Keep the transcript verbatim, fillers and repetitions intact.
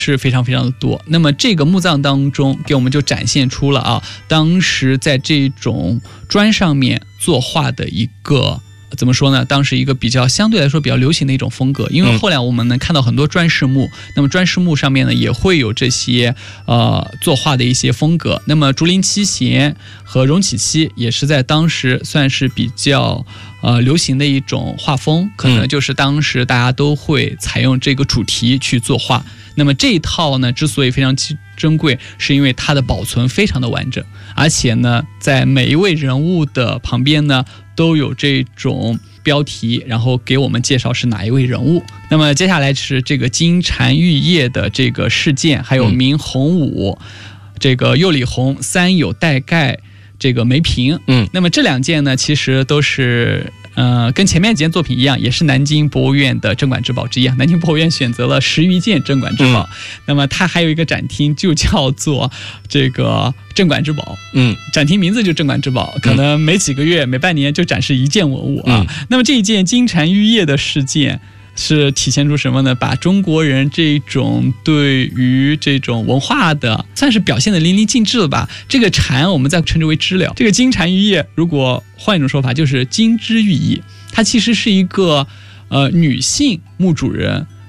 是非常非常的多。那么这个墓葬当中给我们就展现出了啊，当时在这种砖上面作画的一个怎么说呢？当时一个比较相对来说比较流行的一种风格，因为后来我们能看到很多砖饰墓，嗯、那么砖饰墓上面呢也会有这些呃作画的一些风格。那么竹林七贤和荣启期也是在当时算是比较呃流行的一种画风，可能就是当时大家都会采用这个主题去作画。那么这一套呢，之所以非常珍贵，是因为它的保存非常的完整，而且呢，在每一位人物的旁边呢，都有这种标题，然后给我们介绍是哪一位人物。那么接下来是这个金蝉玉叶的这个事件，还有明洪武、嗯、这个釉里红、三友带盖、这个梅瓶。嗯，那么这两件呢，其实都是。呃，跟前面几件作品一样，也是南京博物院的镇馆之宝之一啊。南京博物院选择了十余件镇馆之宝，嗯、那么它还有一个展厅，就叫做这个镇馆之宝。嗯，展厅名字就镇馆之宝，可能每几个月、嗯、每半年就展示一件文物啊。嗯、那么这一件金蝉玉叶的事件。是体现出什么呢？把中国人这种对于这种文化的算是表现的淋漓尽致了吧。这个蝉我们再称之为知了，这个金蝉玉叶如果换一种说法就是金枝玉叶，它其实是一个呃女性墓主人